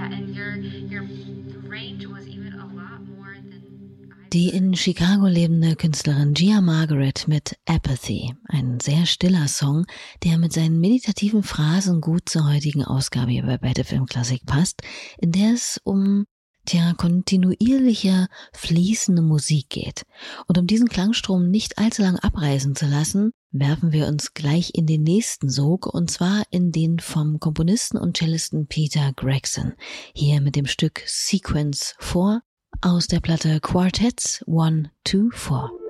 and your range was even a lot more than Die in Chicago lebende Künstlerin Gia Margaret mit Apathy, ein sehr stiller Song, der mit seinen meditativen Phrasen gut zur heutigen Ausgabe hier bei Bad FM Klassik passt, in der es um kontinuierliche, fließende Musik geht. Und um diesen Klangstrom nicht allzu lang abreißen zu lassen, werfen wir uns gleich in den nächsten Sog, und zwar in den vom Komponisten und Cellisten Peter Gregson, hier mit dem Stück Sequence 4 aus der Platte Quartets 1, 2, 4.